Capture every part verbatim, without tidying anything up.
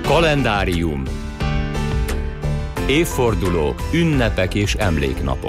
Kalendárium. Évfordulók, ünnepek és emléknapok.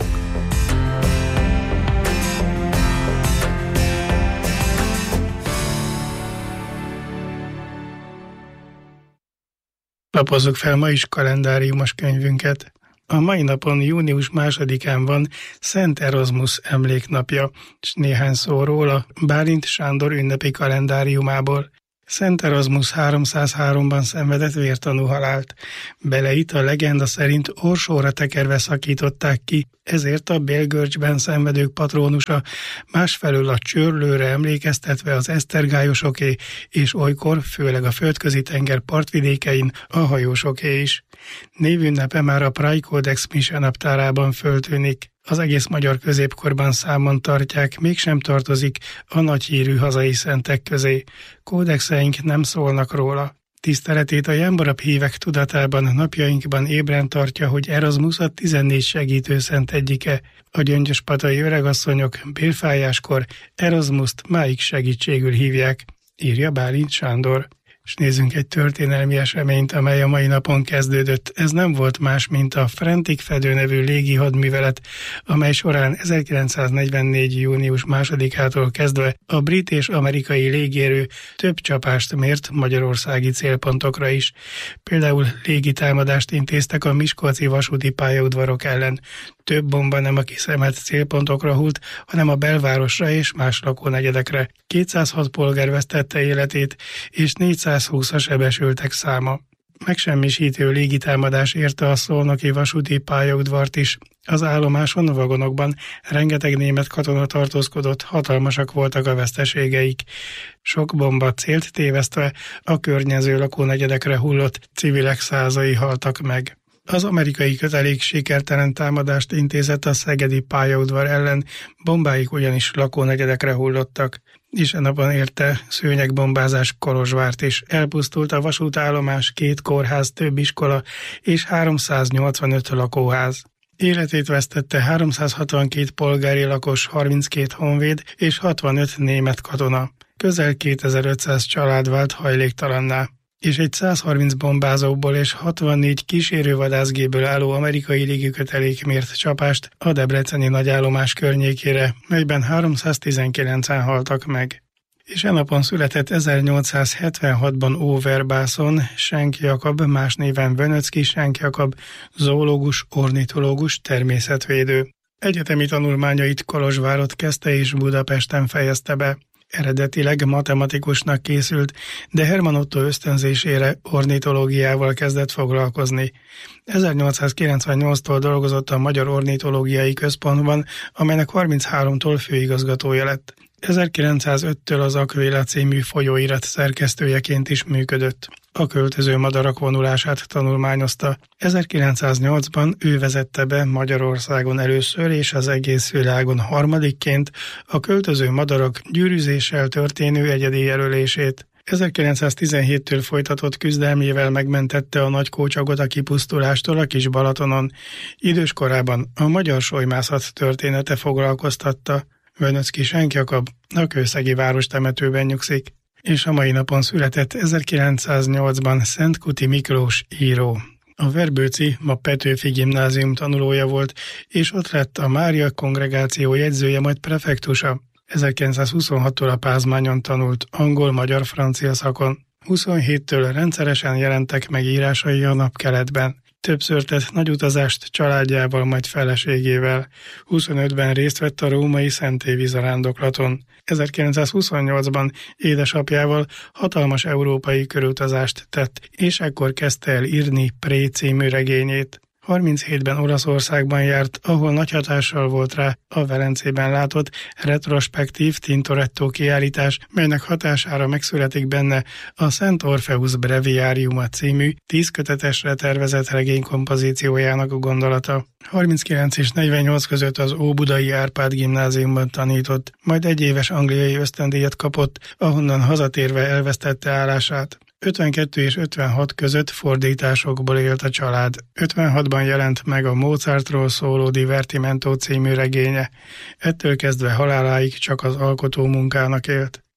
Lapozzuk fel ma is kalendáriumos könyvünket. A mai napon, június másodikán van Szent Erasmus emléknapja, és néhány szó róla Bálint Sándor ünnepi kalendáriumából. Szent Erasmus háromszázháromban szenvedett vértanú halált. Beleit a legenda szerint orsóra tekerve szakították ki, ezért a bélgörcsben szenvedők patrónusa, másfelől a csörlőre emlékeztetve az esztergályosoké, és olykor, főleg a földközi tenger partvidékein, a hajósoké is. Névünnepe már a Prai Codex Mise naptárában föltűnik. Az egész magyar középkorban számon tartják, mégsem tartozik a nagyhírű hazai szentek közé. Kódexeink nem szólnak róla. Tiszteletét a jámbarabb hívek tudatában napjainkban ébren tartja, hogy Erasmus a tizennégy segítőszent egyike. A gyöngyöspatai öregasszonyok bélfájáskor Erasmust máig segítségül hívják, írja Bálint Sándor. És nézzünk egy történelmi eseményt, amely a mai napon kezdődött. Ez nem volt más, mint a Frentik Fedő nevű légi hadművelet, amely során ezerkilencszáznegyvennégy. június másodikától kezdve a brit és amerikai légierő több csapást mért magyarországi célpontokra is. Például légitámadást intéztek a miskolci vasúti pályaudvarok ellen. Több bomba nem a kiszemelt célpontokra hult, hanem a belvárosra és más lakónegyedekre. kétszázhat polgár vesztette életét, és négyszázhúsz a sebesültek száma. Megsemmisítő légitámadás érte a szolnoki vasúti pályaudvart is. Az állomáson, vagonokban rengeteg német katona tartózkodott, hatalmasak voltak a veszteségeik. Sok bomba célt tévesztve a környező lakónegyedekre hullott, civilek százai haltak meg. Az amerikai kötelék sikertelen támadást intézett a szegedi pályaudvar ellen, bombáik ugyanis lakónegyedekre hullottak. És a napon érte szőnyegbombázás Kolozsvárt is. Elpusztult a vasútállomás, két kórház, több iskola és háromszáznyolcvanöt lakóház. Életét vesztette háromszázhatvankét polgári lakos, harminckét honvéd és hatvanöt német katona. Közel kétezer-ötszáz család vált hajléktalanná. És egy százharminc bombázóból és hatvannégy kísérővadászgépből álló amerikai légikötelék mért csapást a debreceni nagyállomás környékére, melyben háromszáztizenkilencen haltak meg. És e napon született ezernyolcszázhetvenhatban Overbászon Schenk Jakab, más néven Vönöczki Schenk Jakab, zoológus, ornitológus, természetvédő. Egyetemi tanulmányait Kolozsvárott kezdte és Budapesten fejezte be. Eredetileg matematikusnak készült, de Hermann Otto ösztönzésére ornitológiával kezdett foglalkozni. ezernyolcszázkilencvennyolctól dolgozott a Magyar Ornitológiai Központban, amelynek harmincháromtól főigazgatója lett. ezerkilencszázöttől az Aquila című folyóirat szerkesztőjeként is működött. A költöző madarak vonulását tanulmányozta. ezerkilencszáznyolcban ő vezette be Magyarországon először és az egész világon harmadikként a költöző madarak gyűrűzéssel történő egyedi jelölését. ezerkilencszáztizenhéttől folytatott küzdelmével megmentette a nagykócsagot a kipusztulástól a Kis Balatonon. Idős korában a magyar solymászat története foglalkoztatta. Vönöczki Schenk Jakab a kőszegi várostemetőben nyugszik, és a mai napon született ezerkilencszáznyolcban Szentkuti Miklós író. A Verbőci, ma Petőfi gimnázium tanulója volt, és ott lett a Mária kongregáció jegyzője, majd prefektusa. ezerkilencszázhuszonhattól a Pázmányon tanult, angol, magyar, francia szakon. huszonhéttől rendszeresen jelentek meg írásai a Napkeletben. Többször tett nagy utazást családjával, majd feleségével. huszonötben részt vett a római Szentévi zarándoklaton. ezerkilencszázhuszonnyolcban édesapjával hatalmas európai körutazást tett, és ekkor kezdte el írni Pré című regényét. harminchétben Olaszországban járt, ahol nagy hatással volt rá a Velencében látott retrospektív Tintoretto kiállítás, melynek hatására megszületik benne a Szent Orpheus Breviariuma című tíz kötetesre tervezett regény kompozíciójának a gondolata. harminckilenc és negyvennyolc között az Óbudai Árpád gimnáziumban tanított, majd egy éves angliai ösztöndíjat kapott, ahonnan hazatérve elvesztette állását. ötvenkettő és ötvenhat között fordításokból élt a család. ötvenhatban jelent meg a Mozartról szóló Divertimento című regénye. Ettől kezdve haláláig csak az alkotó munkának élt.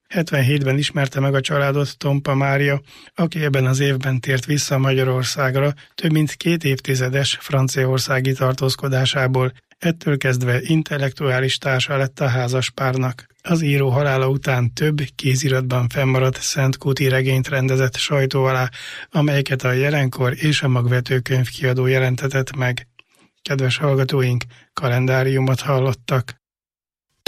hetvenhétben ismerte meg a családot Tompa Mária, aki ebben az évben tért vissza Magyarországra több mint két évtizedes franciaországi tartózkodásából, ettől kezdve intellektuális társa lett a házaspárnak. Az író halála után több kéziratban fennmaradt szentkúti regényt rendezett sajtó alá, amelyeket a Jelenkor és a Magvető könyvkiadó jelentetett meg. Kedves hallgatóink, kalendáriumot hallottak.